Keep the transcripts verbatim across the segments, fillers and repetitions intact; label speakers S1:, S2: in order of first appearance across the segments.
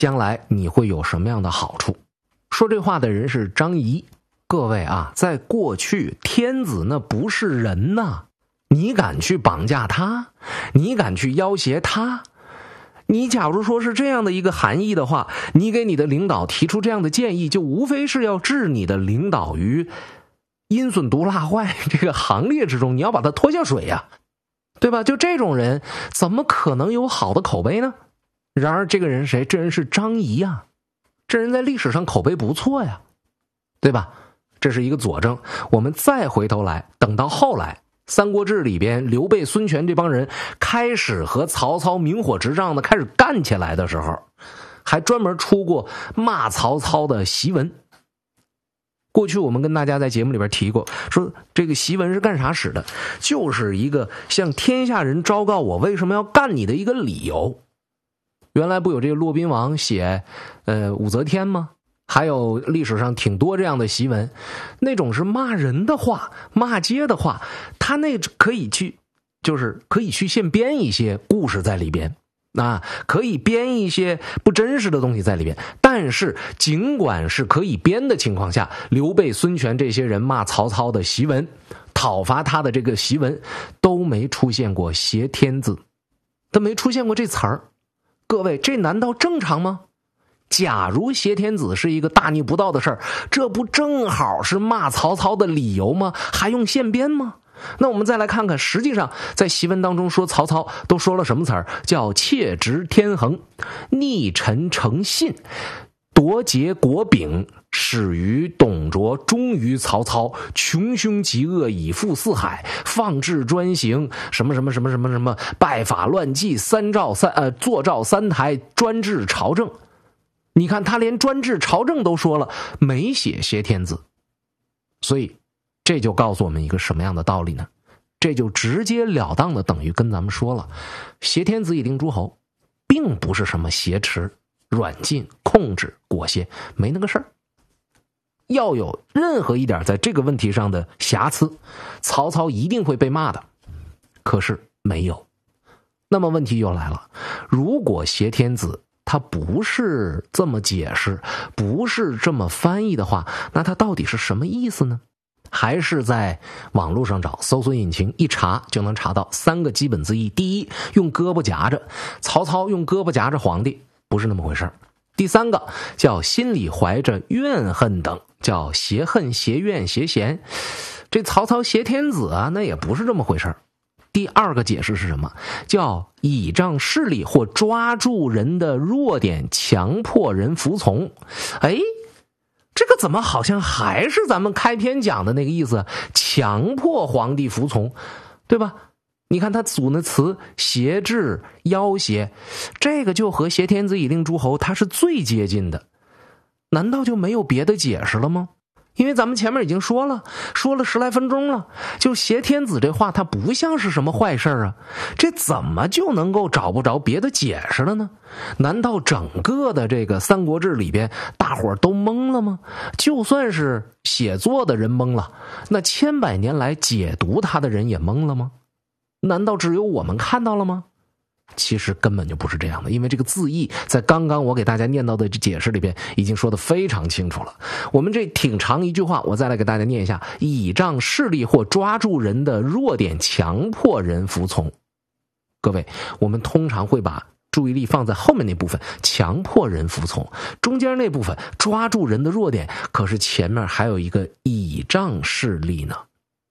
S1: 将来你会有什么样的好处。说这话的人是张仪。各位啊，在过去天子那不是人呐，你敢去绑架他，你敢去要挟他，你假如说是这样的一个含义的话，你给你的领导提出这样的建议，就无非是要置你的领导于阴损毒辣坏这个行列之中，你要把他拖下水呀、啊，对吧？就这种人怎么可能有好的口碑呢？然而这个人谁？这人是张仪呀、啊，这人在历史上口碑不错呀，对吧？这是一个佐证。我们再回头来，等到后来三国志里边刘备孙权这帮人开始和曹操明火执仗的开始干起来的时候，还专门出过骂曹操的檄文。过去我们跟大家在节目里边提过，说这个檄文是干啥使的，就是一个向天下人昭告我为什么要干你的一个理由。原来不有这个骆宾王写呃武则天吗？还有历史上挺多这样的檄文，那种是骂人的话，骂街的话，他那可以去就是可以去现编一些故事在里边，啊，可以编一些不真实的东西在里边。但是尽管是可以编的情况下，刘备孙权这些人骂曹操的檄文，讨伐他的这个檄文都没出现过挟天子，都没出现过这词儿。各位，这难道正常吗？假如挟天子是一个大逆不道的事儿，这不正好是骂曹操的理由吗？还用现编吗？那我们再来看看，实际上在檄文当中说曹操都说了什么词儿？叫切直天衡，逆臣诚信，夺节国柄，始于董卓，终于曹操，穷凶极恶，以负四海，放置专行，什么什么什么什么什么，拜法乱纪，三诏三呃坐诏三台，专制朝政。你看他连专制朝政都说了，没写挟天子。所以这就告诉我们一个什么样的道理呢？这就直截了当的等于跟咱们说了，挟天子以令诸侯并不是什么挟持、软禁、控制、裹挟，没那个事儿。要有任何一点在这个问题上的瑕疵，曹操一定会被骂的。可是没有。那么问题又来了，如果挟天子他不是这么解释，不是这么翻译的话，那他到底是什么意思呢？还是在网络上找，搜索引擎一查就能查到三个基本字义。第一，用胳膊夹着，曹操用胳膊夹着皇帝，不是那么回事。第三个叫心里怀着怨恨等，叫挟恨、挟怨、挟嫌。这曹操挟天子啊，那也不是这么回事。第二个解释是什么？叫倚仗势力或抓住人的弱点，强迫人服从。哎，这个怎么好像还是咱们开篇讲的那个意思，强迫皇帝服从，对吧？你看他组那词挟制、要挟，这个就和挟天子以令诸侯它是最接近的。难道就没有别的解释了吗？因为咱们前面已经说了，说了十来分钟了，就挟天子这话它不像是什么坏事啊，这怎么就能够找不着别的解释了呢？难道整个的这个三国志里边大伙儿都懵了吗？就算是写作的人懵了，那千百年来解读它的人也懵了吗？难道只有我们看到了吗？其实根本就不是这样的，因为这个字义在刚刚我给大家念到的解释里边已经说得非常清楚了。我们这挺长一句话，我再来给大家念一下：倚仗势力或抓住人的弱点，强迫人服从。各位，我们通常会把注意力放在后面那部分，强迫人服从，中间那部分抓住人的弱点，可是前面还有一个倚仗势力呢。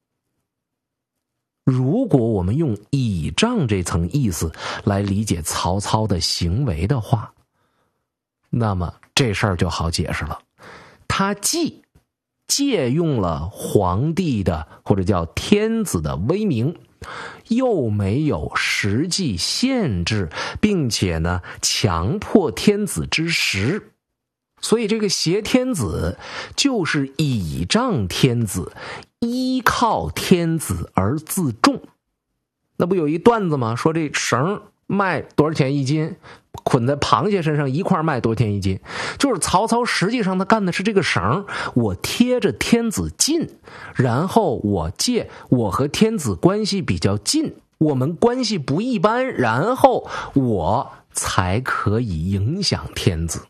S1: 如果我们用倚仗这层意思来理解曹操的行为的话，那么这事儿就好解释了。他既借用了皇帝的或者叫天子的威名，又没有实际限制，并且呢强迫天子之实。所以这个挟天子就是倚仗天子，依靠天子而自重。那不有一段子吗？说这绳卖多少钱一斤，捆在螃蟹身上一块卖多少钱一斤。就是曹操实际上他干的是这个绳，我贴着天子近，然后我借我和天子关系比较近，我们关系不一般，然后我才可以影响天子。